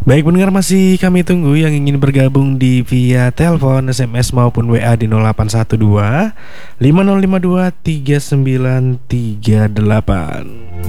Baik pendengar, masih kami tunggu yang ingin bergabung di via telepon, SMS maupun WA di 0812 5052 3938.